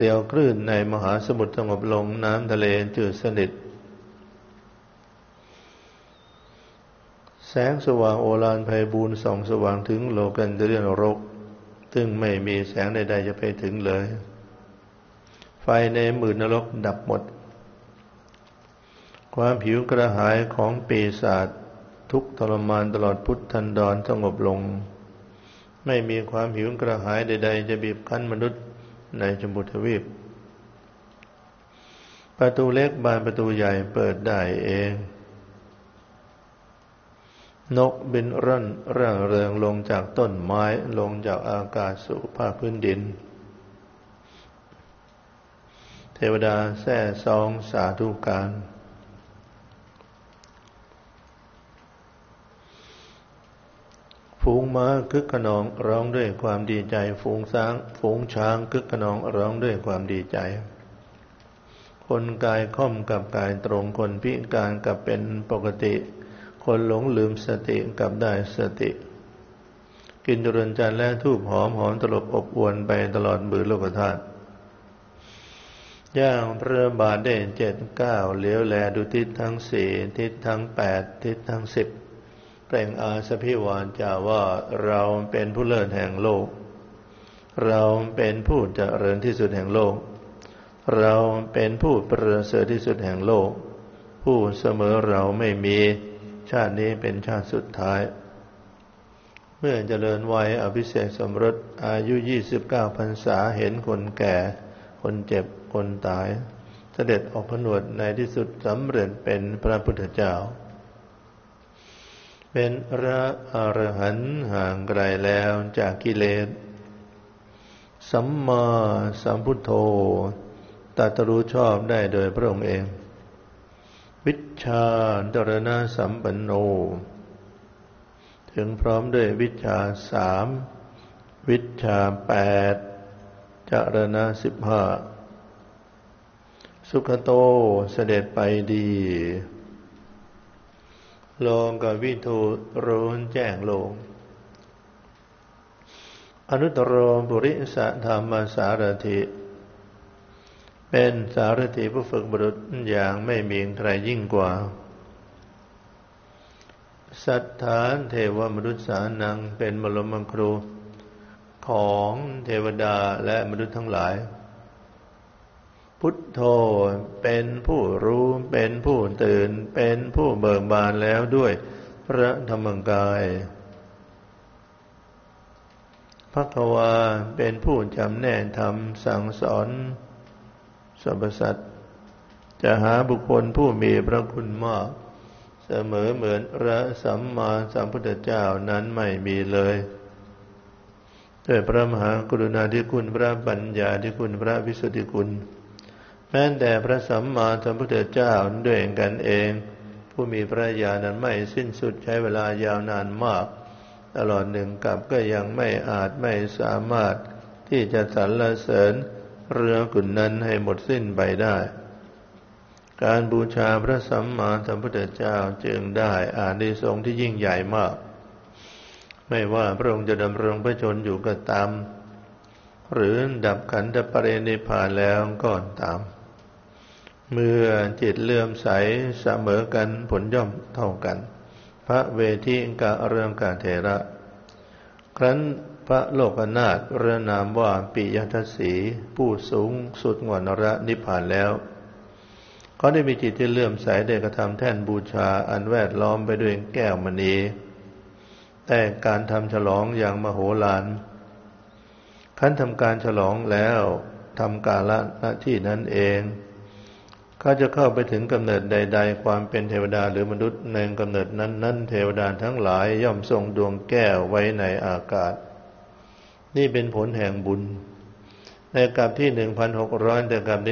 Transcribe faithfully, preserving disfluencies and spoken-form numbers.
เสียวคลื่นในมหาสมุทรสงบลงน้ำทะเลจืดสนิทแสงสว่างโอฬารไพบูลย์ส่องสว่างถึงโลกันเรียนรกซึ่งไม่มีแสงใดๆจะไปถึงเลยไฟในหมื่นนรกดับหมดความหิวกระหายของปีศาจทุกข์ทรมานตลอดพุทธันดรสงบลงไม่มีความหิวกระหายใดๆจะบีบคั้นมนุษย์ในชมพูทวีปประตูเล็กบานประตูใหญ่เปิดได้เองนกบินร่อนร่าเริงลงจากต้นไม้ลงจากอากาศสู่ภาคพื้นดินเทวดาแซ่ซองสาธุการฝูงม้าคึกขนองร้องด้วยความดีใจฝูงช้างฝูงช้างคึกขนองร้องด้วยความดีใจคนกายค่อมกับกายตรงคนพิการกับเป็นปกติคนหลงลืมสติกับได้สติกินจุลจันทร์และทูบหอมหอมตลบอบอวนไปตลอดมือโลกธาตุย่างพระบาทได้เจ็ดเก้าเลี้ยวแลดูทิศทั้งสี่ทิศทั้งแปดทิศทั้งสิบเปล่งอาสพิวาจาว่าเราเป็นผู้เลิศแห่งโลกเราเป็นผู้เจริญที่สุดแห่งโลกเราเป็นผู้ประเสริฐที่สุดแห่งโลกผู้เสมอเราไม่มีชาตินี้เป็นชาติสุดท้ายเมื่อเจริญวัยอภิเษกสมรสอายุยี่สิบเก้าพรรษาเห็นคนแก่คนเจ็บคนตายเสด็จออกผนวดในที่สุดสำเร็จเป็นพระพุทธเจ้าเป็นพระอรหันต์ห่างไกลแล้วจากกิเลสสัมมาสัมพุทโธตรัสรู้ชอบได้โดยพระองค์เองวิชชาจรณะสัมปันโนถึงพร้อมด้วยวิชชาสามวิชชาแปดจรณะสิบห้าสุขโตเสด็จไปดีโลกวิทูรู้แจ้งโลกอนุตตรปุริสธรรมสารถิเป็นสารถิผู้ฝึกบุรุษอย่างไม่มีใครยิ่งกว่าสัทธาเทวมนุษย์สานังเป็นบรมครูของเทวดาและมนุษย์ทั้งหลายพุทโธเป็นผู้รู้เป็นผู้ตื่นเป็นผู้เบิกบานแล้วด้วยพระธรรมกายภควาเป็นผู้จำแนกธรรมสั่งสอนสรรพสัตว์จะหาบุคคลผู้มีพระคุณมากเสมอเหมือนพระสัมมาสัมพุทธเจ้านั้นไม่มีเลยด้วยพระมหากรุณาธิคุณพระปัญญาธิคุณพระวิสุทธิคุณแม้แต่พระสัมมาสัมพุทธเจ้าด้วยกันเองผู้มีพระญาณนั้นไม่สิ้นสุดใช้เวลายาวนานมากตลอดหนึ่งกับก็ยังไม่อาจไม่สามารถที่จะสรรเสริญเรื่องคุณนั้นให้หมดสิ้นไปได้การบูชาพระสัมมาสัมพุทธเจ้าจึงได้อานิสงส์ที่ยิ่งใหญ่มากไม่ว่าพระองค์จะดำรงพระชนอยู่ก็ตามหรือดับขันธปรินิพพานแล้วก็ตามเมื่อจิตเลื่อมใสเสมอกันผลย่อมเท่ากันพระเวทิกะเรืองกาเถระครั้นพระโลกนาถเรียกนามว่าปิยทัสสีผู้สูงสุดงวรนระนิพพานแล้วเขาได้มีจิตที่เลื่อมใสได้กระทำแท่นบูชาอันแวดล้อมไปด้วยแก้วมณีแต่การทำฉลองอย่างมโหฬารขั้นทำการฉลองแล้วทำกาลหน้าที่นั้นเองเขาจะเข้าไปถึงกำเนิดใดๆความเป็นเทวดาหรือมนุษย์ในกำเนิดนั้นๆเทวดาทั้งหลายย่อมทรงดวงแก้วไว้ในอากาศนี่เป็นผลแห่งบุญในกับที่หนึ่งพันหกร้อยแต่กับ